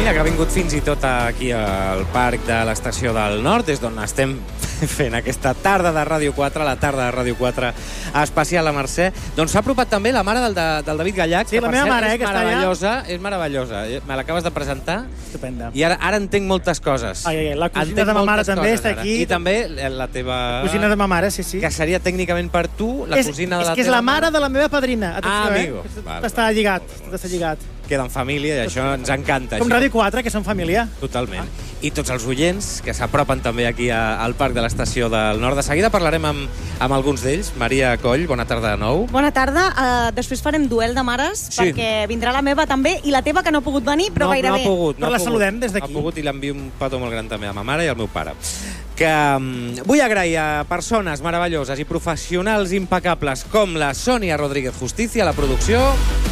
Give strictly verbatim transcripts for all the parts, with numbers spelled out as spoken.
Mira que ha vingut fins i tot aquí al Parc de l'Estació del Nord, és d'on estem fent aquesta tarda de Ràdio quatre, la tarda de Ràdio quatre especial a Mercè. Doncs s'ha apropat també la mare del, de, del David Gallach, sí, que la per meva cert mare, eh, és que està meravellosa, és meravellosa. Me l'acabes de presentar. Estupenda. I ara, ara entenc moltes coses. Ai, ai, la cosina Entenc de ma mare moltes també coses, està ara. aquí. I també la teva... La cosina de ma mare, sí, sí. Que seria tècnicament per tu, la és, cosina de la és que teva és la mare de la meva padrina. Ah, Atenció, amigo. Eh? Val, està val. lligat, està lligat. Queda en família i això ens encanta. Com això. Ràdio quatre, que són família. Totalment. I tots els oients que s'apropen també aquí a, al Parc de l'Estació del Nord. De seguida parlarem amb, amb alguns d'ells. Maria Coll, bona tarda de nou. Bona tarda. Uh, després farem duel de mares, Sí. perquè vindrà la meva també, i la teva, que no ha pogut venir, però no, gairebé. No ha pogut. Però no la ha pogut. saludem des d'aquí. Ha pogut i l'envio un petó molt gran també a ma mare i al meu pare. Que um, vull agrair a persones meravelloses i professionals impecables com la Sònia Rodríguez Justicia, a la producció,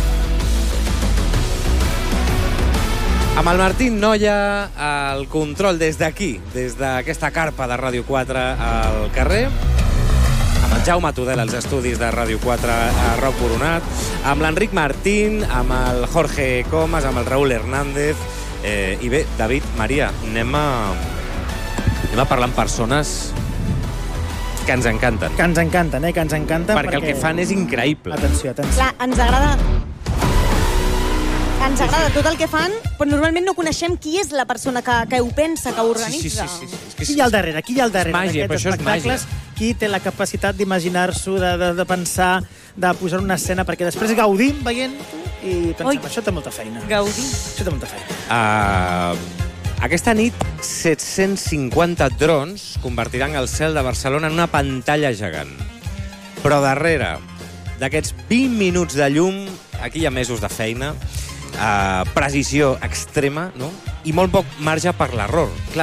amb el Martín Noia, al control des d'aquí, des d'aquesta carpa de Ràdio quatre al carrer, amb el Jaume Tudela als estudis de Ràdio quatre a Roc Boronat, amb l'Enric Martín, amb el Jorge Comas, amb el Raúl Hernández. Eh, I bé, David, Maria, anem a, anem a parlar amb persones que ens encanten. Que ens encanten, eh? Que ens encanten. Perquè, perquè el que fan és increïble. Atenció, atenció. Clar, ens agrada... Ens agrada tot el que fan, però normalment no coneixem qui és la persona que, que ho pensa, que ho organitza. Sí, sí, sí. sí. És que Qui hi ha al darrere? Qui hi ha al darrere Màgia, però d'aquests això és espectacles? Qui té la capacitat d'imaginar-s'ho, de, de, de pensar, de posar una escena, perquè després gaudim veient i pensem, Oi. això té molta feina. Gaudir. Això té molta feina. Uh, aquesta nit, set-cents cinquanta drons convertiran el cel de Barcelona en una pantalla gegant. Però darrere d'aquests vint minuts de llum, aquí hi ha mesos de feina, uh, precisió extrema, no? I molt poc marge per l'error. Clar,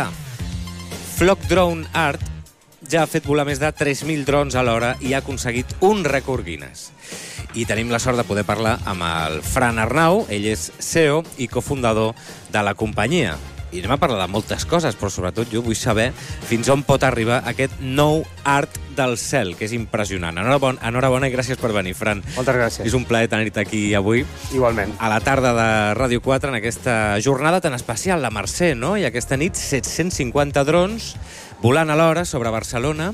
Flock Drone Art ja ha fet volar més de tres mil drons a l'hora i ha aconseguit un rècord Guinness. I tenim la sort de poder parlar amb el Fran Arnau, ell és C E O i cofundador de la companyia. I anem a parlar de moltes coses, però sobretot jo vull saber fins on pot arribar aquest nou art del cel, que és impressionant. Enhorabona, enhorabona i gràcies per venir, Fran. Moltes gràcies. És un plaer tenir-te aquí avui. Igualment. A la tarda de Ràdio quatre, en aquesta jornada tan especial, la Mercè, no? I aquesta nit, set-cents cinquanta drons volant alhora sobre Barcelona.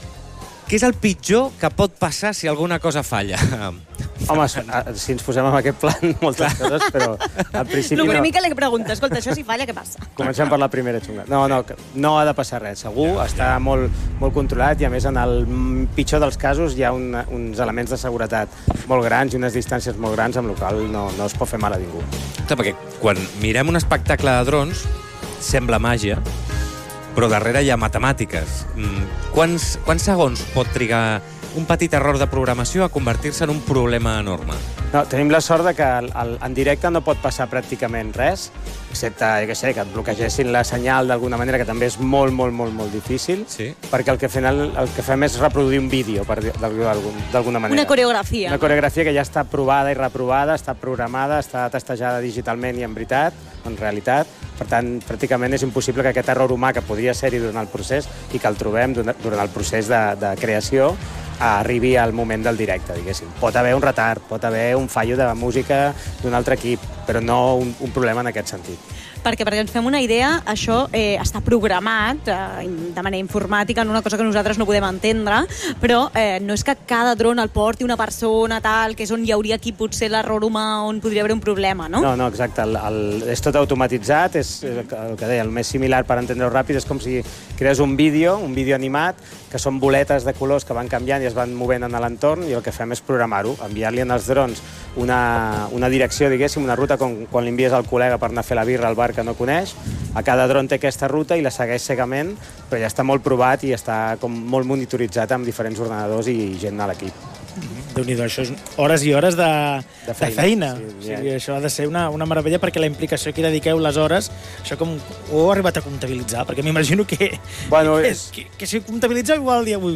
Què és el pitjor que pot passar si alguna cosa falla? Home, si ens posem en aquest plan, moltes coses, però al principi El primer no. que li pregunta, escolta, això si falla, què passa? Comencem per la primera xunga. No, no, no ha de passar res, segur. Està molt, molt controlat i, a més, en el pitjor dels casos hi ha un, uns elements de seguretat molt grans i unes distàncies molt grans, amb la qual no, no es pot fer mal a ningú. Perquè quan mirem un espectacle de drons, sembla màgia, però darrere hi ha matemàtiques. Quants, quants segons pot trigar un petit error de programació a convertir-se en un problema enorme? No, tenim la sort de que el, el, en directe no pot passar pràcticament res, excepte, jo què sé, que et bloquegessin la senyal d'alguna manera, que també és molt, molt, molt, molt difícil, Sí. perquè el que, fem, el, el que fem és reproduir un vídeo, per dir- d'algun- d'alguna manera. Una coreografia. Una coreografia que ja està provada i reprovada, està programada, està testejada digitalment i en veritat, en realitat. Per tant, pràcticament és impossible que aquest error humà que podria ser-hi durant el procés i que el trobem durant el procés de, de creació arribi al moment del directe, diguéssim. Pot haver un retard, pot haver un fallo de música d'un altre equip, però no un, un problema en aquest sentit. Perquè, perquè ens fem una idea, això eh, està programat eh, de manera informàtica, en una cosa que nosaltres no podem entendre, però eh, no és que cada dron el porti una persona tal, que és on hi hauria aquí potser l'error humà, on podria haver un problema, no? No, no, exacte. El, el, és tot automatitzat, és el que el que deia, el més similar per entendre-ho ràpid és com si crees un vídeo, un vídeo animat, que són boletes de colors que van canviant i es van movent en l'entorn, i el que fem és programar-ho, enviar-li als drons una, una direcció, diguéssim, una ruta, com quan li envies al col·lega per anar a fer la birra al bar que no coneix. A cada dron té aquesta ruta i la segueix cegament, però ja està molt provat i està com molt monitoritzat amb diferents ordenadors i gent a l'equip. Déu-n'hi-do, això és hores i hores de, De de feina. feina. Sí, O ja. sigui, això ha de ser una, una meravella, perquè la implicació que hi dediqueu les hores, això com ho heu arribat a comptabilitzar? Perquè m'imagino que, Bueno, que, és- que, que si ho comptabilitzeu igual dia, ui,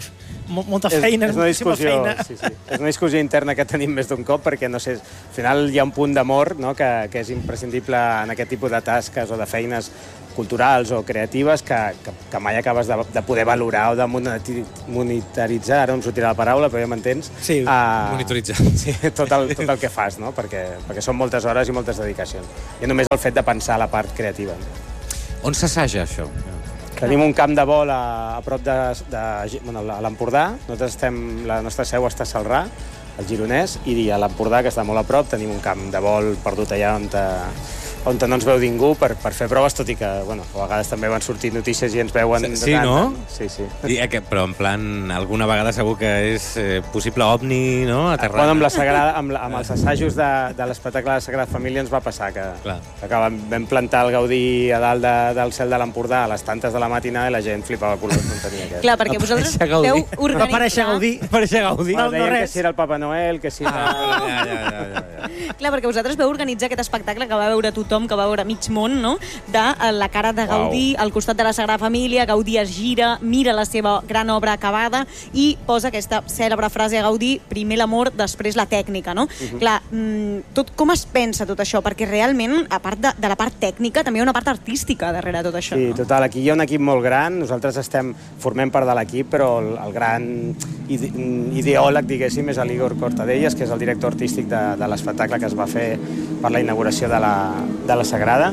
molta feina, és, és una discussió, feina. Sí, sí. És una discussió interna que tenim més d'un cop, perquè no sé, al final hi ha un punt d'amor, no?, que, que és imprescindible en aquest tipus de tasques o de feines culturals o creatives que, que, que mai acabes de, de poder valorar o de monitoritzar, ara em sortirà la paraula, però ja m'entens. Sí, uh, monitoritzar. Sí, tot el, tot el que fas, no?, perquè, perquè són moltes hores i moltes dedicacions. I només el fet de pensar la part creativa. On s'assaja això? Tenim un camp de vol a, a prop de, de bueno, a l'Empordà. Nosaltres estem, la nostra seu està a Celrà, al Gironès, i a l'Empordà, que està molt a prop, tenim un camp de vol perdut allà on, te, on te no ens veu ningú per, per fer proves, tot i que, bueno, a vegades també van sortir notícies i ens veuen... Sí, sí, no? Sí, sí. I, eh, però en plan, alguna vegada segur que és eh, possible ovni, no?, aterrar. Bueno, amb, la Sagrada, amb, la, amb els assajos de, de l'espectacle de la Sagrada Família ens va passar que, que vam, vam plantar el Gaudí a dalt de, del cel de l'Empordà a les tantes de la matinada i la gent flipava colors no tenia aquest. Clar, perquè vosaltres veu organitzar... Va aparèixer Gaudí. Va aparèixer Gaudí. No, deien que si era el Papa Noel, que si... Ah, ja, ja, ja, ja, ja. Clar, perquè vosaltres veu organitzar aquest espectacle que va veure tothom, que va veure mig món, no?, de la cara de Gaudí al costat de la Sagrada Família. Gaudí es gira, mira la seva gran obra acabada i posa aquesta cèlebre frase a Gaudí: primer l'amor, després la tècnica, no? Uh-huh. Clar, tot, com es pensa tot això? Perquè realment, a part de, de la part tècnica, també hi ha una part artística darrere tot això. Sí, no? Total, aquí hi ha un equip molt gran, nosaltres estem, formem part de l'equip, però el, el gran ide ideòleg, diguéssim, és l'Igor Cortadellas, que és el director artístic de, de l'espectacle que es va fer per la inauguració de la, de la Sagrada.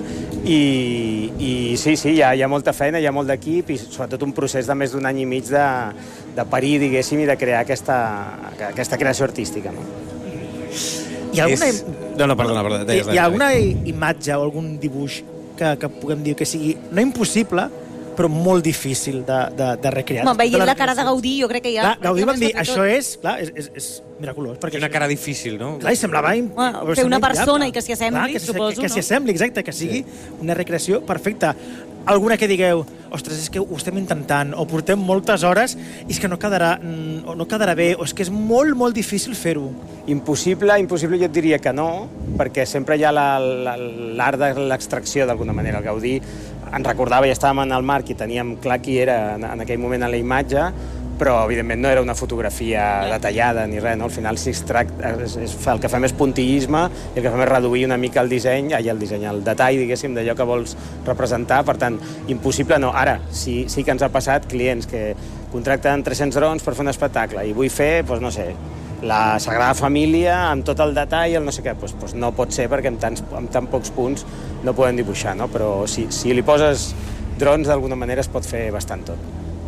I, i sí, sí, hi ha, hi ha molta feina, hi ha molt d'equip i sobretot un procés de més d'un any i mig de, de parir, diguéssim, i de crear aquesta, aquesta creació artística. No? Hi ha alguna, és... no, no, perdona, perdona, deies, hi ha alguna imatge o algun dibuix que, que puguem dir que sigui no impossible, però molt difícil de, de, de recrear? Home, veient la cara de Gaudí, jo crec que ja... Clar, Gaudí vam dir, això és, clar, és, és, és miraculós. És una cara difícil, no? Clar, i semblava... Bueno, fer una persona i que s'hi assembli, clar, que, suposo, que, que no? s'hi assembli, exacte, que sigui una recreació perfecta. Alguna que digueu, ostres, és que ho estem intentant, o portem moltes hores, i és que no quedarà, o no quedarà bé, o és que és molt, molt difícil fer-ho. Impossible, impossible jo et diria que no, perquè sempre hi ha l'art de l'extracció, d'alguna manera. El Gaudí ens recordava, ja estàvem en el marc i teníem clar qui era en, en aquell moment a la imatge, però evidentment no era una fotografia detallada ni res, no? Al final si es tracta, és, és, el que fem és puntillisme i el que fem és reduir una mica el disseny, ai, el disseny, el detall, diguéssim, d'allò que vols representar, per tant, impossible no. Ara, sí, sí que ens ha passat clients que contracten tres-cents drons per fer un espectacle i vull fer, doncs no sé, la Sagrada Família amb tot el detall, el no sé què, doncs, doncs no pot ser perquè amb, tants, amb tan pocs punts no podem dibuixar, no? Però si, si li poses drons d'alguna manera es pot fer bastant tot.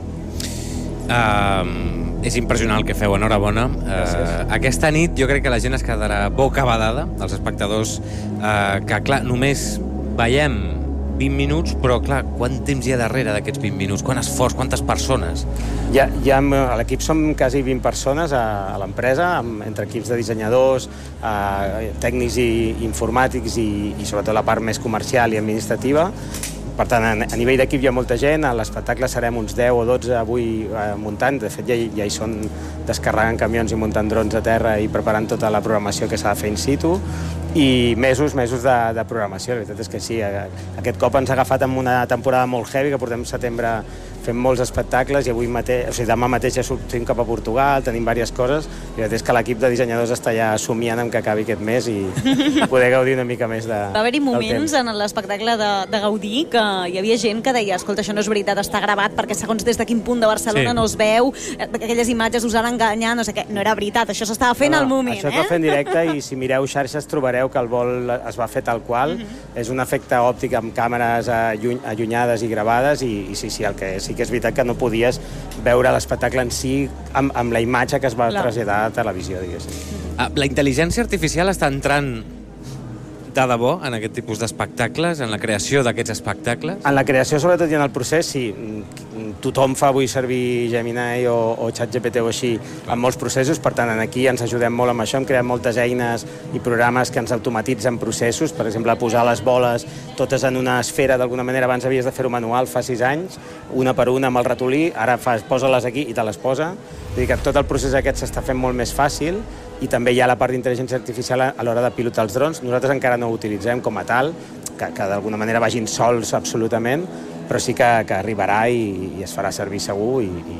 Uh, és impressionant el que feu, enhorabona. Uh, aquesta nit jo crec que la gent es quedarà bocabadada, els espectadors, uh, que clar, només veiem vint minuts, però clar, quant temps hi ha darrere d'aquests vint minuts? Quant esforç, quantes persones? Ja, ja a l'equip som quasi vint persones a, a l'empresa, entre equips de dissenyadors, uh, tècnics i informàtics i, i sobretot la part més comercial i administrativa. Per tant, a nivell d'equip hi ha molta gent, a l'espectacle serem uns deu o dotze avui eh, muntant, de fet ja, ja hi són descarregant camions i muntant drons a terra i preparant tota la programació que s'ha de fer in situ, i mesos, mesos de, de programació. La veritat és que sí, aquest cop ens ha agafat en una temporada molt heavy, que portem setembre fent molts espectacles i avui mateix, o sigui, demà mateix ja sortim cap a Portugal, tenim diverses coses, i la veritat és que l'equip de dissenyadors està ja somiant amb que acabi aquest mes i poder gaudir una mica més de, Va haver-hi moments en l'espectacle de, de Gaudí que hi havia gent que deia, escolta, això no és veritat, està gravat perquè segons des de quin punt de Barcelona sí. no es veu, aquelles imatges us han enganyat, no sé què, no era veritat, això s'estava fent no, no, al moment, això eh? Això es va fer en directe i si mireu xarxes trobareu que el vol es va fer tal qual, uh-huh. és un efecte òptic amb càmeres alluny, allunyades i gravades i, i sí, sí, el que sí que és veritat que no podies veure l'espectacle en si amb, amb la imatge que es va Clar. traslladar a televisió, diguéssim. Uh, la intel·ligència artificial està entrant de debò en aquest tipus d'espectacles, en la creació d'aquests espectacles? En la creació, sobretot, i en el procés, sí. Tothom fa avui servir Gemini o, o ChatGPT o així en molts processos, per tant, aquí ens ajudem molt amb això, hem creat moltes eines i programes que ens automatitzen processos, per exemple, posar les boles totes en una esfera, d'alguna manera, abans havies de fer-ho manual fa sis anys, una per una amb el ratolí, ara fas, posa-les aquí i te les posa. Vull dir que tot el procés aquest s'està fent molt més fàcil i també hi ha la part d'intel·ligència artificial a l'hora de pilotar els drons. Nosaltres encara no ho utilitzem com a tal, que, que d'alguna manera vagin sols absolutament, però sí que, que arribarà i, i es farà servir segur i, i,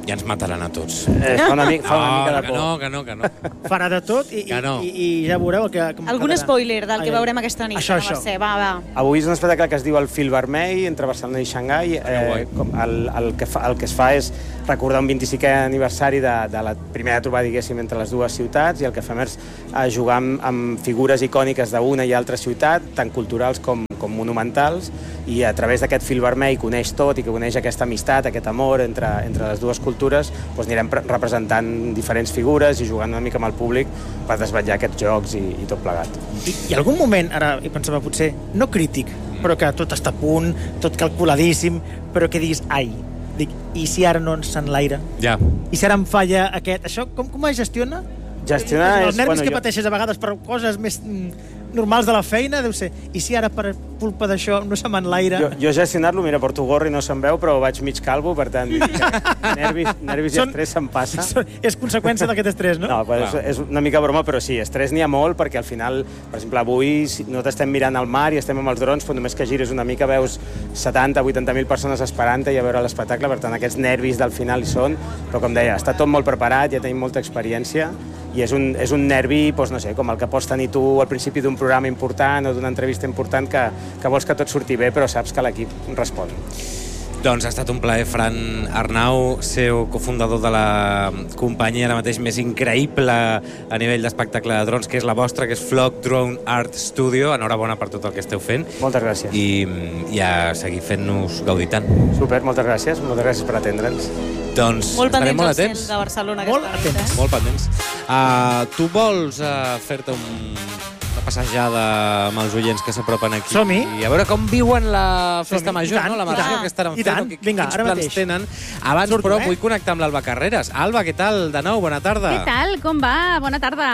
Ja ens mataran a tots. Eh, fa una, mica, fa una mica de que por. no, que no, que no. Farà de tot i, i, Que no. i, i ja veureu el que... Com Algun quedarà. spoiler del que Ai, veurem aquesta nit això, a això. Mercè, va, va. Avui és un espectacle que es diu el Fil Vermell, entre Barcelona i Xangai. Eh, com el, el, que fa, el que es fa és recordar un vint-i-cinquè aniversari de, de la primera trobada, diguéssim, entre les dues ciutats, i el que fem és eh, jugar amb, amb figures icòniques d'una i altra ciutat, tant culturals com, com monumentals, i a través d'aquest fil vermell que uneix tot i que uneix aquesta amistat, aquest amor entre, entre les dues cultures, doncs anirem representant diferents figures i jugant una mica amb el públic per desvetllar aquests jocs i, i tot plegat. I, I algun moment, ara hi pensava potser, no crític, però que tot està a punt, tot calculadíssim, però que diguis, ai, dic, i si ara no ens s'enlaira? Ja. I si ara em falla aquest... Això com, com es gestiona? Gestionar Els és... nervis bueno, que jo- pateixes a vegades per coses més mm, normals de la feina, deu ser. I si ara per culpa d'això no se m'enlaira? Jo, jo gestionar-lo, mira, porto gorra i no se'n veu, però vaig mig calvo, per tant, nervis, nervis i Són- estrès se'n passa. És conseqüència d'aquest estrès, no? No, però és, és una mica broma, però sí, estrès n'hi ha molt, perquè al final, per exemple, avui si no t'estem mirant al mar i estem amb els drons, però només que gires una mica veus setanta, vuitanta mil persones esperant-te i a veure l'espectacle, per tant, aquests nervis del final hi són, però com deia, està tot molt preparat, ja tenim molta experiència, i és un, és un nervi, doncs, no sé, com el que pots tenir tu al principi d'un programa important o d'una entrevista important, que, que vols que tot surti bé, però saps que l'equip respon. Doncs ha estat un plaer, Fran Arnau, seu cofundador de la companyia ara mateix més increïble a nivell d'espectacle de drons, que és la vostra, que és Flock Drone Art Studio. Enhorabona per tot el que esteu fent. Moltes gràcies. I, i a seguir fent-nos gaudir tant. Super, moltes gràcies, moltes gràcies per atendre'ns. Doncs Molt estarem pendents molt al cel atents. de Barcelona. Molt aquesta nit, atents. eh? Molt pendents. Uh, tu vols uh, fer-te un, una passejada amb els oients que s'apropen aquí? Som-hi. I a veure com viuen la festa Som-hi. major, I tant, no? La i marxa tant. que estaran I fent. tant. o qui- Vinga, quins ara plans mateix. tenen. Abans, Surto, però, eh? vull connectar amb l'Alba Carreras. Alba, què tal? De nou, bona tarda. Què tal? Com va? Bona tarda.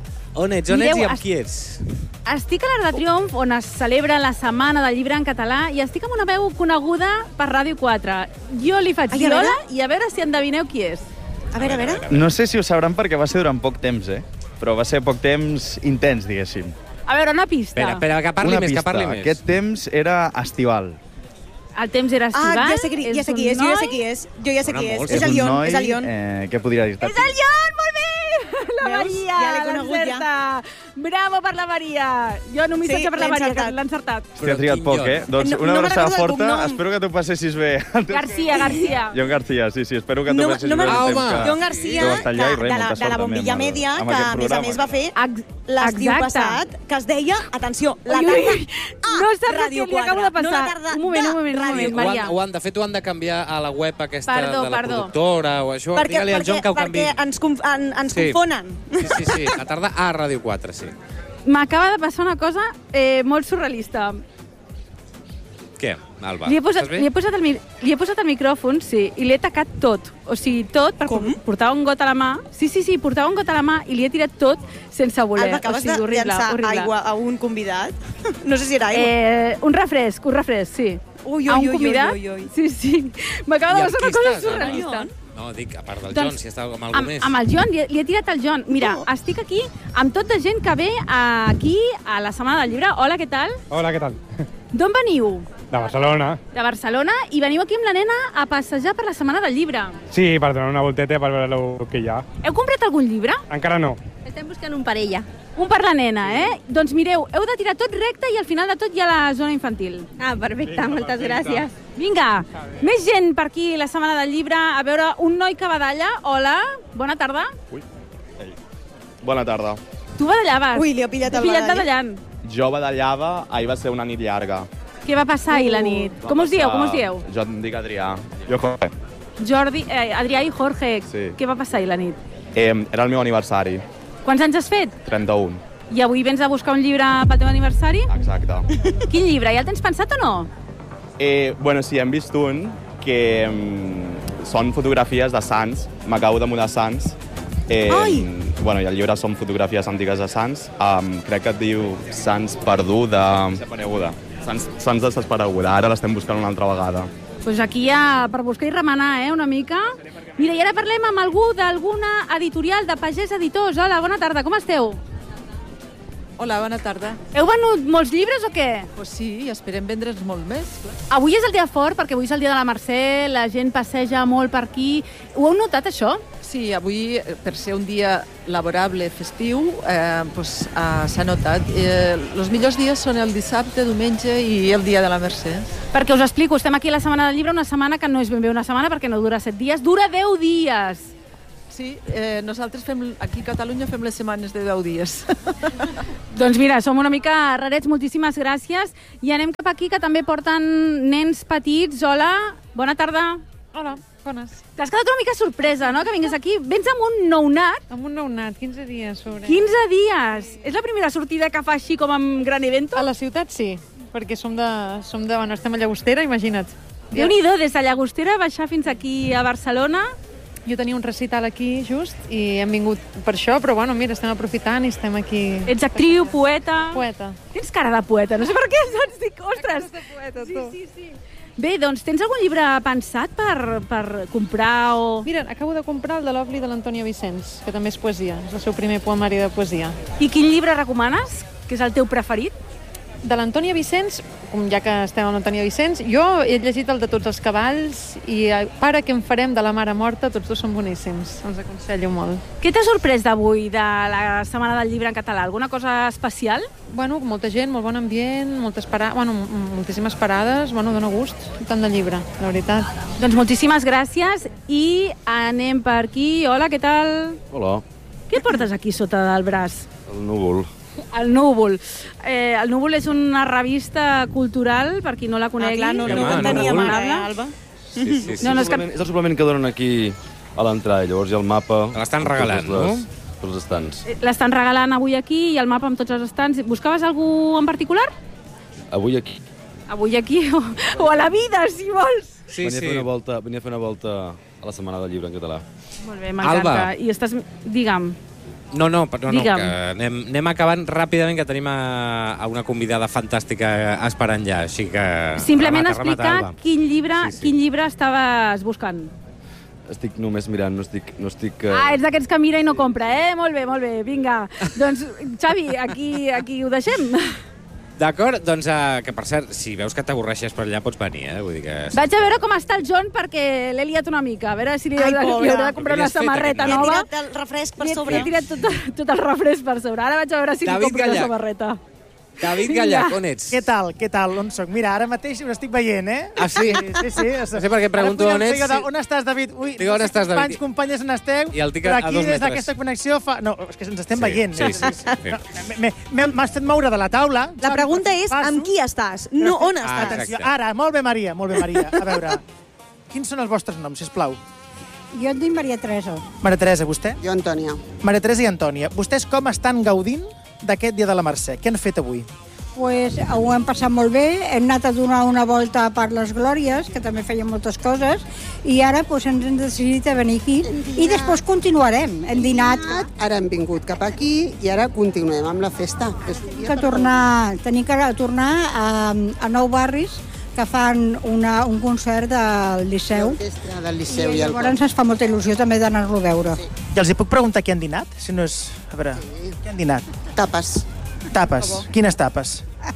On ets? On Mireu, ets i amb es- qui ets? Estic a l'Arc de Triomf, on es celebra la Setmana del Llibre en Català, i estic amb una veu coneguda per Ràdio quatre. Jo li faig Ai, a viola veure. i a veure si endevineu qui és. A veure, a veure. No sé si ho sabran perquè va ser durant poc temps, eh? Però va ser poc temps intens, diguéssim. A veure, una pista. Espera, espera, que parli Una més, pista. que parli més. Aquest temps era estival. El temps era estival. Ah, ja sé, qui, ja sé qui és, jo ja sé un qui és. Jo ja sé Bona, qui és. molt. És el un Lion, noi, és el Lion. Eh, què podria dir? noi. És el Lion, molt bé! La Veus? Maria, Ja l'he conegut, ja. l'encerta. Bravo per la Maria. Jo un missatge Sí, per la l'he Maria, encertat. que l'ha encertat. Hòstia, ha trigat quin poc, Lion? eh? Doncs No- una no abraçada me'n recordo el forta. cognom. Espero que t'ho passessis bé. Garcia, Garcia. Jon García, sí, sí, espero que t'ho No, passis no bé. me'n el recordo. temps que- Jon Garcia, que vas estar allà, i que- res, de la- molta de la sort també Bombilla amb el- Mèdia, amb que aquest a més a programa. més va fer Ex- l'estiu exacte. passat, que es deia, atenció, la Ui, tarda ui, ui. a No saps el Ràdio que li acabo de quatre. No la passar. tarda Un moment, de un moment, un Ràdio moment, Ho han, Maria. ho han, de fet, ho han de canviar a la web aquesta Perdó, de la perdó. productora o això. Perquè, Digue-li al perquè, Jon que ho perquè canviï. ens, conf, en, ens Sí. confonen. Sí, sí, sí. La tarda a Ràdio quatre, sí. M'acaba de passar una cosa eh, molt surrealista. Què, Alba? Li he, posat, Estàs bé? li, he posat el, mi- li he posat el micròfon, sí, i l'he tacat tot. O sigui, tot, per Com? portava un got a la mà. Sí, sí, sí, portava un got a la mà i li he tirat tot sense voler. Alba, o acabes sigui, de horrible, llançar horrible. aigua a un convidat? No sé si era aigua. Eh, un refresc, un refresc, sí. Ui, ui, a un ui, ui, convidat. ui, ui. Sí, sí. M'acaba I de amb passar qui una cosa estàs, Alba? surrealista. No, dic, a part del Doncs, Jon, si està amb algú amb, més. amb el Jon, li, li he tirat el Jon. Mira, Oh. estic aquí amb tota gent que ve aquí a la Setmana del Llibre. Hola, què tal? Hola, què tal? D'on veniu? De Barcelona. De Barcelona, i veniu aquí amb la nena a passejar per la Setmana del Llibre. Sí, per donar una volteta per veure el que hi ha. Heu comprat algun llibre? Encara no. Estem buscant un per ella. Un per la nena, eh? Doncs mireu, heu de tirar tot recte i al final de tot hi ha la zona infantil. Ah, perfecte, moltes gràcies. Vinga, més gent per aquí la Setmana del Llibre a veure un noi que badalla. Hola, bona tarda. Bona tarda. Tu badallaves. Ui, li ha pillat T'he el pillat badall. badallant. Jo badallava, ahir va ser una nit llarga. Què va passar ahir la nit? Va Com us dieu, passar- com us dieu? Jo em dic Adrià. Jo Jorge. Jordi, eh, Adrià i Jorge. Sí. Què va passar ahir la nit? Eh, era el meu aniversari, Quants anys has fet? trenta-un. I avui vens a buscar un llibre pel teu aniversari? Exacte. Quin llibre? Ja el tens pensat o no? Eh, bueno, sí, hem vist un que mm, són fotografies de Sants. M'acabo de mudar a Sants. Eh, Ai! Bueno, i el llibre són fotografies antigues de Sants. Um, crec que et diu Sants perduda. Desapareguda. Sants, Sants desapareguda. Ara l'estem buscant una altra vegada. Doncs pues aquí hi ha per buscar i remenar, eh, una mica. Mira, i ara parlem amb algú d'alguna editorial de Pagès Editors. Hola, bona tarda, com esteu? Hola, bona tarda. Heu venut molts llibres o què? Pues sí, i esperem vendre'ns molt més. Clar. Avui és el dia fort, perquè avui és el dia de la Mercè, la gent passeja molt per aquí. Ho heu notat, això? Sí, avui, per ser un dia laborable, festiu, eh, pues, eh, s'ha notat. Eh, els millors dies són el dissabte, diumenge i el dia de la Mercè. Perquè us explico, estem aquí a la Setmana del Llibre, una setmana que no és ben bé una setmana perquè no dura set dies, dura deu dies. Sí, eh, nosaltres fem, aquí a Catalunya fem les setmanes de deu dies. Doncs mira, som una mica rarets, moltíssimes gràcies. I anem cap aquí, que també porten nens petits. Hola, bona tarda. Hola, bones. T'has quedat una mica sorpresa, no?, que vingués aquí. Vens amb un nounat. Amb un nounat, quinze dies sobre. quinze dies! És la primera sortida que fa així com amb gran evento? A la ciutat sí, perquè som de... Som de bueno, estem a Llagostera, imagina't. Déu-n'hi-do, des de Llagostera baixar fins aquí a Barcelona. Jo tenia un recital aquí, just, i hem vingut per això, però bueno, mira, estem aprofitant i estem aquí... Ets actriu, poeta... Poeta. Tens cara de poeta, no sé per què, doncs dic, ostres... De poeta, sí, tu. sí, sí. Bé, doncs, tens algun llibre pensat per, per comprar o...? Mira, acabo de comprar el de l'Obli de l'Antònia Vicenç, que també és poesia, és el seu primer poemari de poesia. I quin llibre recomanes, que és el teu preferit? De l'Antònia Vicenç, com ja que estem amb l'Antònia Vicenç, jo he llegit el de Tots els cavalls i Pare, què en farem, de la mare morta, tots dos són boníssims, els aconsello molt. Què t'ha sorprès d'avui, de la Setmana del Llibre en català? Alguna cosa especial? Bueno, molta gent, molt bon ambient, moltes para... bueno, moltíssimes parades, bueno, dona gust, tant de llibre, la veritat. Doncs moltíssimes gràcies i anem per aquí. Hola, què tal? Hola. Què portes aquí sota del braç? El núvol. El Núvol. Eh, el Núvol és una revista cultural, per qui no la conegui. Ah, clar, no, no, no, no tenia no, mare, eh, Alba? Sí, sí, sí. No, no, és, el suplement, és el suplement que donen aquí a l'entrada, llavors hi ha el mapa... L'estan regalant, no? Per els estants. L'estan regalant avui aquí i el mapa amb tots els estants. Buscaves algú en particular? Avui aquí. Avui aquí o, o a la vida, si vols. Sí, venia, sí. A fer una volta, venia a fer una volta a la Setmana del Llibre en català. Molt bé, m'encanta. Alba. I estàs... Digue'm. No, no, no, no Digue'm. que anem, anem acabant ràpidament, que tenim a, a una convidada fantàstica esperant ja, així que... Simplement remata, remata, explicar Alba. quin llibre, Sí, sí. quin llibre estaves buscant. Estic només mirant, no estic... No estic uh... Ah, ets d'aquests que mira i no compra, eh? Molt bé, molt bé, vinga. Doncs, Xavi, aquí, aquí ho deixem. D'acord, doncs, uh, que per cert, si veus que t'avorreixes per allà, pots venir, eh? Vull dir que... Vaig a veure com està el John perquè l'he liat una mica. A veure si li, Ai, li pobre. hauré de comprar Què li una has fet, samarreta aquest Li he nova. tirat el refresc per Li he- sobre. Li he tirat tot, tot el refresc per sobre. Ara vaig a veure si David li compro Gallac. una samarreta. David Vinga. Gallac, on ets? Què tal, què tal, on soc? Mira, ara mateix us estic veient, eh? Ah, sí? Sí, sí. No sé per què pregunto Ara on podríem ets, fer allò de, sí. On estàs, David? Ui, Dic, on no sé estàs, quins David? companys, companyes, on esteu? I el tic però a aquí, dos des metres. d'aquesta connexió, fa... No, és que ens estem Sí, veient. sí, eh? sí, sí, sí. No, m'he- m'he- M'has fet moure de la taula. La saps? pregunta és, Passo. amb qui estàs? No, on Ah, estàs? Atenció, exacte. ara, molt bé, Maria, molt bé, Maria. A veure, quins són els vostres noms, sisplau? Jo em dic Maria Teresa. Maria Teresa, vostè? Jo, Antònia. Maria Teresa i Antònia, vostès com estan gaudint d'aquest Dia de la Mercè? Què han fet avui? Pues, ho hem passat molt bé, hem anat a donar una volta per les Glòries, que també feien moltes coses, i ara pues, ens hem decidit a venir aquí i després continuarem. Hem dinat, Ara hem vingut cap aquí i ara continuem amb la festa. És un dia que per tornar, tenim que tornar a, a Nou Barris, que fan una, un concert del Liceu. l'orquestra del Liceu I i el llavors ens fa molta il·lusió també d'anar-lo a veure. I els hi puc preguntar què han dinat? Si no és... A veure, què han dinat? Tapes. Tapes. Quines tapes?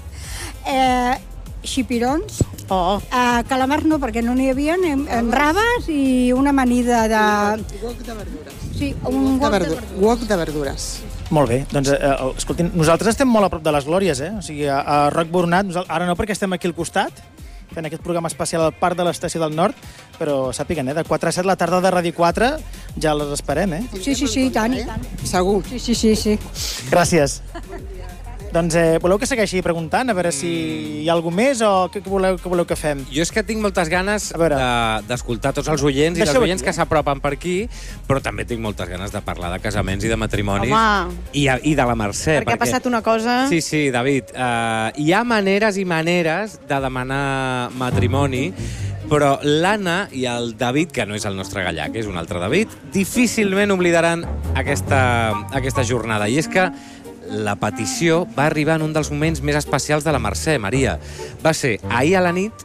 Eh, xipirons, oh. eh, calamars no, perquè no n'hi havia, en, en raves i una amanida de... Wok de verdures. Sí, un de wok de verdu- verdures. Wok de verdures. Molt bé, doncs, eh, escoltin, nosaltres estem molt a prop de les Glòries, eh? O sigui, a, a Roc Boronat, nosaltres, ara no perquè estem aquí al costat, fent aquest programa especial al Parc de l'Estació del Nord, però sàpiguen, eh, de quatre a set la tarda de Ràdio quatre ja les esperem, eh? Sí, sí, sí, i tant, i tant. Segur. Sí, sí, sí, sí. Gràcies. Doncs eh, voleu que segueixi preguntant, a veure si hi ha alguna més o què, què, voleu, què voleu que fem? Jo és que tinc moltes ganes A veure. de- d'escoltar tots els oients i dels Deixeu oients aquí, que s'apropen per aquí, però també tinc moltes ganes de parlar de casaments i de matrimonis. Home. I, I de la Mercè. Perquè ha passat una cosa... Sí, sí, David. Uh, hi ha maneres i maneres de demanar matrimoni, però l'Anna i el David, que no és el nostre Gallac, és un altre David, difícilment oblidaran aquesta, aquesta jornada. I és que la petició va arribar en un dels moments més especials de la Mercè, Maria. Va ser ahir a la nit,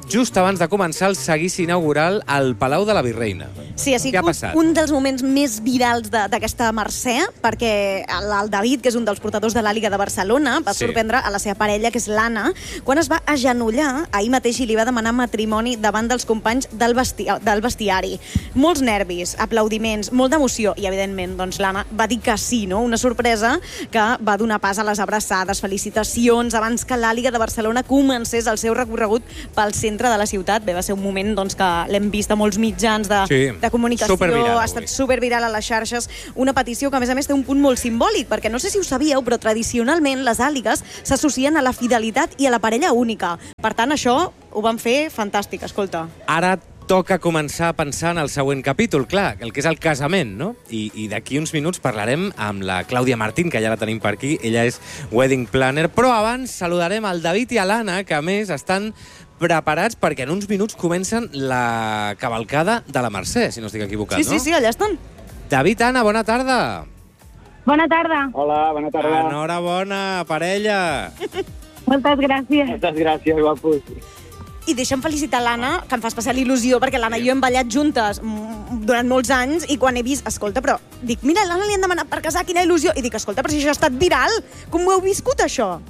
just abans de començar el seguici inaugural al Palau de la Virreina. Sí, ha Què ha sigut passat? un dels moments més virals de- d'aquesta Mercè, perquè el, el David, que és un dels portadors de l'Àliga de Barcelona, va Sí. sorprendre a la seva parella, que és l'Anna, quan es va agenollar ahir mateix i li va demanar matrimoni davant dels companys del, vesti del vestiari. Molts nervis, aplaudiments, molt d'emoció, i evidentment doncs, l'Anna va dir que sí, no? Una sorpresa que va donar pas a les abraçades, felicitacions, abans que l'Àliga de Barcelona comencés el seu recorregut pel centre de la ciutat. Bé, va ser un moment doncs, que l'hem vist a molts mitjans de, Sí, de comunicació, superviral, ha estat superviral a les xarxes, una petició que a més a més té un punt molt simbòlic, perquè no sé si ho sabíeu, però tradicionalment les àligues s'associen a la fidelitat i a la parella única. Per tant, això ho van fer fantàstic, escolta. Ara toca començar a pensar en el següent capítol, clar, el que és el casament, no? I, i d'aquí uns minuts parlarem amb la Clàudia Martín, que ja la tenim per aquí, ella és wedding planner, però abans saludarem el David i a l'Anna, que a més estan preparats perquè en uns minuts comencen la cavalcada de la Mercè, si no estic equivocat, Sí, no? sí, sí, allà estan. David, Anna, bona tarda. Bona tarda. Hola, bona tarda. Enhorabona, parella. Moltes gràcies. Moltes gràcies, guapos. I deixa'm felicitar l'Anna, que em fa especial il·lusió, perquè l'Anna i jo hem ballat juntes mm, durant molts anys, i quan he vist, escolta, però dic, mira, l'Anna li han demanat per casar, quina il·lusió, i dic, escolta, però si això ha estat viral, com ho heu viscut, això?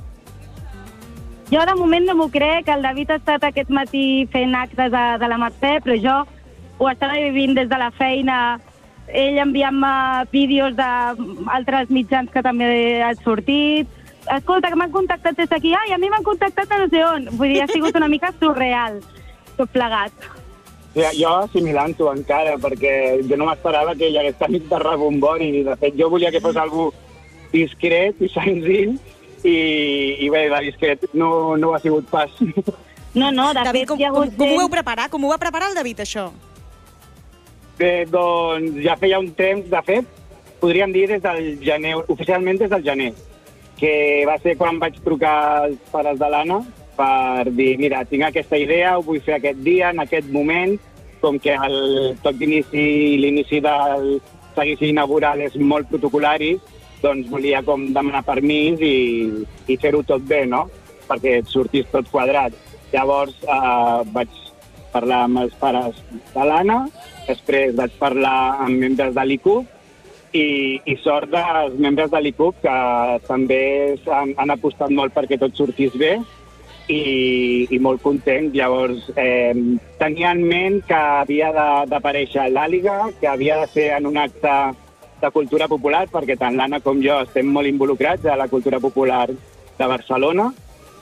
Jo de moment no m'ho crec, el David ha estat aquest matí fent actes de, de la Mercè, però jo ho estava vivint des de la feina, ell enviant-me vídeos d'altres mitjans que també han sortit. Escolta, que m'han contactat des d'aquí, ai, a mi m'han contactat de no sé on. Vull dir, ha sigut una mica surreal, tot plegat. Sí, jo assimilant-ho encara, perquè jo no m'esperava que hi hagués tant de rebombori. De fet, jo volia que fos algú discret i senzill, i, i bé, de discret no, no ho ha sigut pas. No, no, de David, fet, com, hi ha com, hagut com ho gent- vau preparar? Com ho va preparar el David, això? Bé, doncs ja feia un temps, de fet, podríem dir des del gener, oficialment des del gener, que va ser quan vaig trucar als pares de l'Anna per dir, mira, tinc aquesta idea, ho vull fer aquest dia, en aquest moment, com que el toc d'inici, l'inici del seguici inaugural és molt protocolari, doncs volia com demanar permís i, i fer-ho tot bé, no? Perquè et sortís tot quadrat. Llavors eh, vaig parlar amb els pares de l'Anna, després vaig parlar amb membres de l'I C U P i, i sort dels membres de l'I C U P, que també han, han apostat molt perquè tot sortís bé i, i molt content. Llavors, eh, tenia en ment que havia de- d'aparèixer l'Àliga, que havia de ser en un acte de cultura popular, perquè tant l'Anna com jo estem molt involucrats a la cultura popular de Barcelona,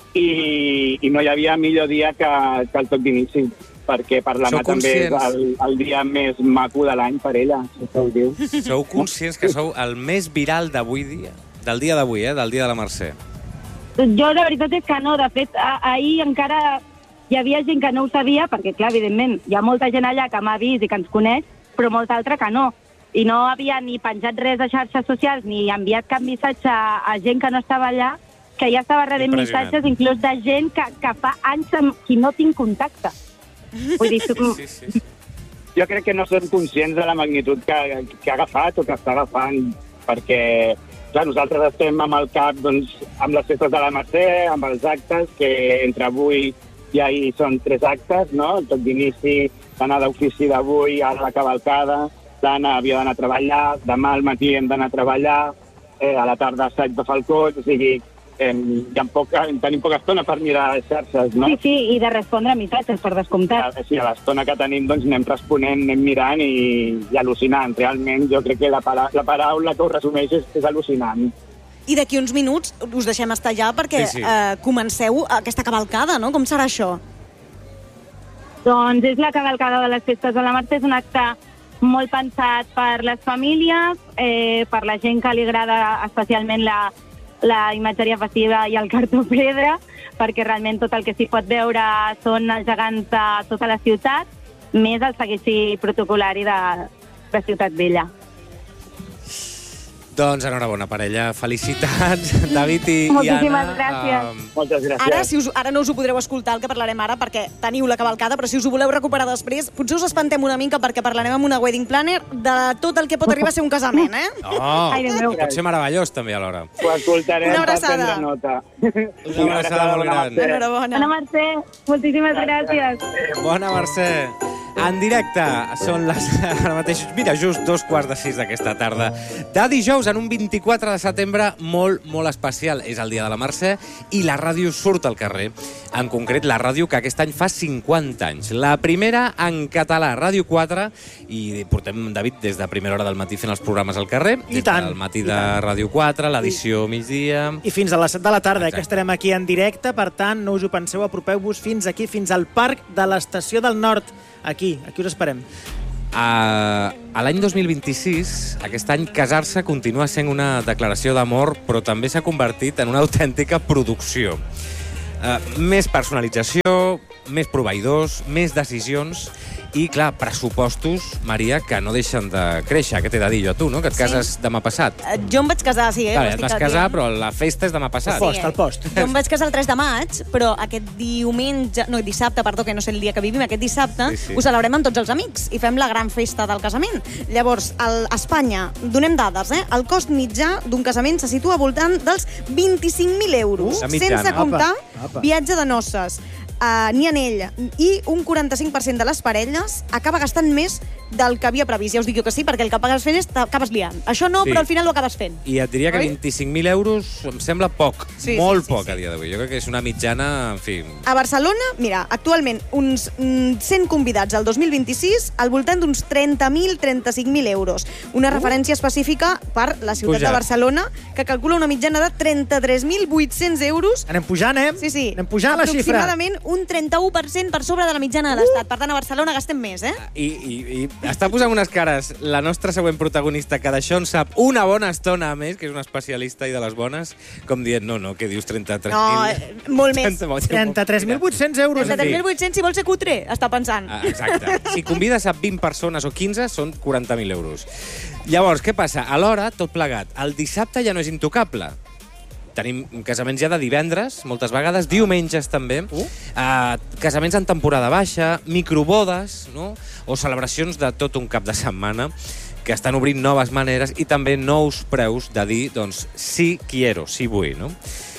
i, i no hi havia millor dia que, que el toc d'inici, perquè per l'Anna Sou també és conscients? el, el dia més maco de l'any per ella, si ho diu. Sou conscients que sou el més viral d'avui dia? Del dia d'avui, eh? Del dia de la Mercè. Jo la veritat és que no, de fet, a, ahir encara hi havia gent que no ho sabia, perquè, clar, evidentment, hi ha molta gent allà que m'ha vist i que ens coneix, però molta altra que no. I no havia ni penjat res a xarxes socials ni enviat cap missatge a, a gent que no estava allà, que ja estava rebent Impressionant. missatges inclús de gent que, que fa anys amb qui no tinc contacte. Vull dir, tu... Sí, sí. Jo crec que no són conscients de la magnitud que, que ha agafat o que està agafant, perquè clar, nosaltres estem amb el cap doncs, amb les festes de la Mercè, amb els actes, que entre avui i ahir són tres actes, no? El toc d'inici, l'anar d'ofici d'avui, ara la cavalcada, l'Anna havia d'anar a treballar, demà al matí hem d'anar a treballar, eh, a la tarda assaig de falcons, o sigui, eh, hi ha poca, tenim poca estona per mirar les xarxes, no? Sí, sí, i de respondre a missatges, per descomptat. Sí, a l'estona que tenim doncs anem responent, anem mirant i, i al·lucinant. Realment jo crec que la, para, la paraula que ho resumeix és, és al·lucinant. I d'aquí uns minuts us deixem estar allà perquè Sí, sí. Eh, comenceu aquesta cavalcada, no? Com serà això? Doncs és la cavalcada de les festes de la Mercè, és un acte molt pensat per les famílies, eh, per la gent que li agrada especialment la, la imatgeria festiva i el cartó-pedra, perquè realment tot el que s'hi pot veure són els gegants de tota la ciutat, més el seguici protocolari de, de Ciutat Vella. Doncs enhorabona, parella. Felicitats, David i, i Anna. Moltíssimes gràcies. Um, Moltes gràcies. Ara, si us, ara no us ho podreu escoltar, el que parlarem ara, perquè teniu la cavalcada, però si us ho voleu recuperar després, potser us espantem una mica perquè parlarem amb una wedding planner de tot el que pot arribar a ser un casament, eh? Oh, Ai, Déu meu. pot ser meravellós també alhora. Ho escoltarem Una per abraçada. prendre nota. Una abraçada molt gran. Enhorabona. Ana Mercè, moltíssimes gràcies. Bona, Mercè. En directe, són les... Ara mateix, mira, just dos quarts de sis d'aquesta tarda. De dijous, en un vint-i-quatre de setembre, molt, molt especial. És el dia de la Mercè i la ràdio surt al carrer. En concret, la ràdio que aquest any fa cinquanta anys. La primera en català, Ràdio quatre, i portem, David, des de primera hora del matí fent els programes al carrer. I des tant. del matí de Ràdio quatre, l'edició migdia... I fins a les set de la tarda, Exacte. que estarem aquí en directe, per tant, no us ho penseu, apropeu-vos fins aquí, fins al Parc de l'Estació del Nord. Aquí, aquí us esperem. A, a l'any dos mil vint-i-sis, aquest any, casar-se continua sent una declaració d'amor, però també s'ha convertit en una autèntica producció. Uh, més personalització, més proveïdors, més decisions i, clar, pressupostos, Maria, que no deixen de créixer. Què t'he de dir jo a tu, no? Que et cases sí. demà passat. Eh, Jo em vaig casar, sí, eh? Clar, ho ja et estic vas dient. casar, però la festa és demà passat. El post, el post. Jo em vaig casar el tres de maig, però aquest diumenge... No, dissabte, perdó, que no sé el dia que vivim, aquest dissabte Sí, sí. ho celebrem amb tots els amics i fem la gran festa del casament. Llavors, el, a Espanya, donem dades, eh? El cost mitjà d'un casament se situa al voltant dels vint-i-cinc mil euros, Uh, la mitjana. sense comptar Apa, apa. viatge de noces, uh, ni anell, i un quaranta-cinc per cent de les parelles acaba gastant més del que havia previst. Ja us dic jo que sí, perquè el que acabes fent és t'acabes liant. Això no, Sí. però al final ho acabes fent. I et diria que Oi? vint-i-cinc mil euros em sembla poc, Sí, molt sí, sí, poc sí. a dia d'avui. Jo crec que és una mitjana, en fi... A Barcelona, mira, actualment uns mm, cent convidats al dos mil vint-i-sis al voltant d'uns trenta mil, trenta-cinc mil euros. Una uh. referència específica per la ciutat Pujat. de Barcelona, que calcula una mitjana de trenta-tres mil vuit-cents euros. Anem pujant, eh? Sí, sí. Anem pujant la xifra. Aproximadament un trenta-u per cent per sobre de la mitjana de l'Estat. Per tant, a Barcelona gastem més, eh? I, i, i està posant unes cares la nostra següent protagonista, que d'això en sap una bona estona més, que és una especialista i de les bones, com dient, no, no, què dius, trenta-tres mil? No, eh, molt més. trenta-tres mil vuit-cents euros. trenta-tres mil vuit-cents si vols ser cutre, està pensant. Ah, exacte. Si convides a vint persones o quinze, són quaranta mil euros. Llavors, què passa? Alhora, tot plegat, el dissabte ja no és intocable. Tenim casaments ja de divendres, moltes vegades, diumenges també, uh. uh, casaments en temporada baixa, microbodes, no? O celebracions de tot un cap de setmana que estan obrint noves maneres i també nous preus de dir, doncs, sí quiero, sí vull, no?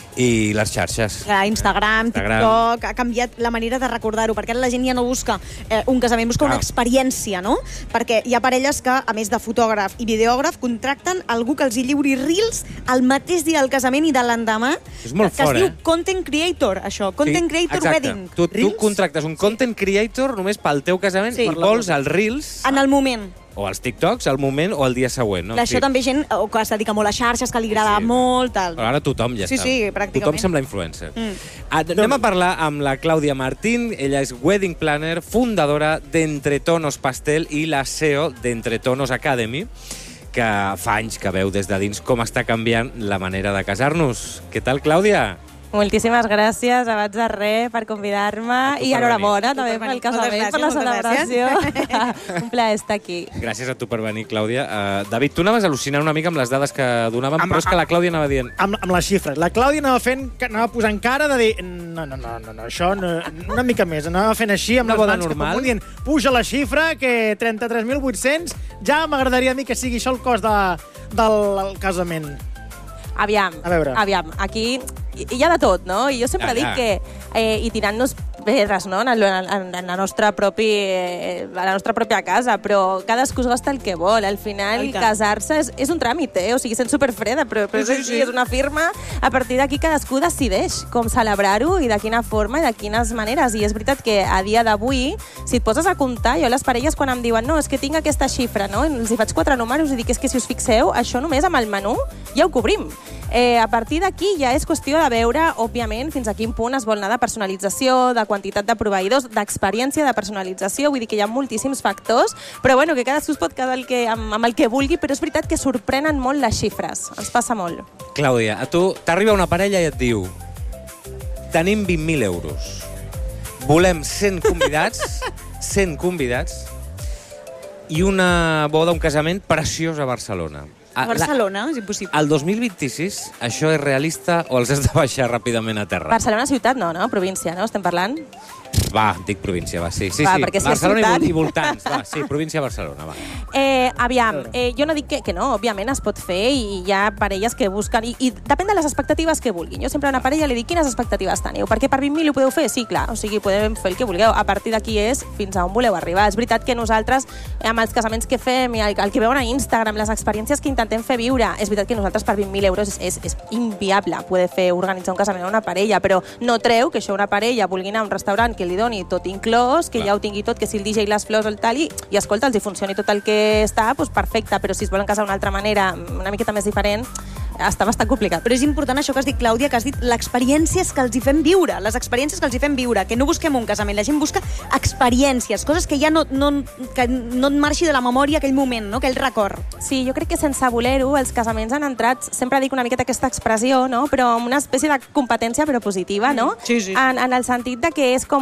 I les xarxes. Clar, Instagram, Instagram. TikTok, ha canviat la manera de recordar-ho, perquè ara la gent ja no busca eh, un casament, busca una Ah. experiència, no? Perquè hi ha parelles que, a més de fotògraf i videògraf, contracten algú que els hi lliuri reels el mateix dia del casament i de l'endemà. És molt que fort, es diu eh? Content Creator, això. Content Sí, Creator exacte. Wedding. Tu, tu contractes un content creator només pel teu casament Sí. i vols els reels En el moment. o els TikToks al moment o el dia següent. No? Clar, això també gent eh, que es dedica molt a xarxes, que li agrada Sí. molt, tal. Però ara tothom ja Sí, està. sí, pràcticament. Tothom sembla influencer. Mm. Ah, anem a parlar amb la Clàudia Martín. Ella és wedding planner, fundadora d'Entretonos Pastel i la C E O d'Entretonos Academy, que fa anys que veu des de dins com està canviant la manera de casar-nos. Què tal, Clàudia? Moltíssimes gràcies, abans de res, per convidar-me i per enhorabona venir. també Tu per pel venir. Moltes casament, gràcies, per la moltes celebració. Un plaer estar aquí. Gràcies a tu per venir, Clàudia. Uh, David, tu anaves al·lucinant una mica amb les dades que donàvem, Amb- però és que la Clàudia anava dient... Amb, amb les xifres. La Clàudia anava fent, anava posant cara de dir no, no, no, no, no això no, una mica més. Anava fent així amb Una les boda mans normal? cap amunt dient puja la xifra, que trenta-tres mil vuit-cents ja m'agradaria a mi que sigui això el cost de, del casament. Aviam, A veure. aviam, aquí hi hi ha de tot, no? I jo sempre Ja, dic ja. que, eh, i tirant-nos pedres, no?, en, el, en, en la, nostra propi, eh, a la nostra pròpia casa, però cadascú es gasta el que vol. Al final, I tant. casar-se és, és un tràmit, eh? O sigui, sent superfreda, però, però Sí, és, sí, així, sí. és una firma. A partir d'aquí cadascú decideix com celebrar-ho i de quina forma i de quines maneres. I és veritat que a dia d'avui, si et poses a comptar, jo les parelles quan em diuen no, és que tinc aquesta xifra, no? I els hi faig quatre números i dic, és que si us fixeu, això només amb el menú ja ho cobrim. Eh, a partir d'aquí ja és qüestió de veure, òbviament, fins a quin punt es vol anar de personalització, de quantitat de proveïdors, d'experiència de personalització, vull dir que hi ha moltíssims factors, però bueno, que cadascú es pot quedar el que, amb, amb el que vulgui, però és veritat que sorprenen molt les xifres, ens passa molt. Clàudia, a tu t'arriba una parella i et diu tenim vint mil euros, volem cent convidats, cent convidats i una boda, un casament preciós a Barcelona. A Barcelona, és impossible. El dos mil vint-i-sis, això és realista o els has de baixar ràpidament a terra? Barcelona ciutat no, no? Província, no? Estem parlant? Va, dic província, va, sí. sí, Va, sí. perquè si és Barcelona ciutat- i voltants, va, sí, província de Barcelona, va. Eh, aviam, eh, jo no dic que, que no, òbviament es pot fer i hi ha parelles que busquen, i, i depèn de les expectatives que vulguin. Jo sempre a una parella li dic quines expectatives teniu, perquè per vint mil ho podeu fer? Sí, clar, o sigui, podem fer el que vulgueu. A partir d'aquí és fins a on voleu arribar. És veritat que nosaltres, amb els casaments que fem i el, el que veuen a Instagram, les experiències que intentem fer viure, és veritat que nosaltres per vint mil euros és, és, és inviable poder fer organitzar un casament a una parella, però no treu que això una parella vulgui anar a un restaurant que li doni tot inclòs, que ja ho tingui tot, que si el D J, les flors o el tal, i, i escolta, els hi funcioni tot el que està, doncs perfecte, però si es volen casar d'una altra manera, una miqueta més diferent, està bastant complicat. Però és important això que has dit, Clàudia, que has dit l'experiències que els hi fem viure, les experiències que els hi fem viure, que no busquem un casament, la gent busca experiències, coses que ja no, no, que no et marxi de la memòria aquell moment, no? Aquell record. Sí, jo crec que sense voler-ho, els casaments han entrat, sempre dic una miqueta aquesta expressió, no? Però amb una espècie de competència però positiva, no? Sí, sí. En, en el sentit de que és com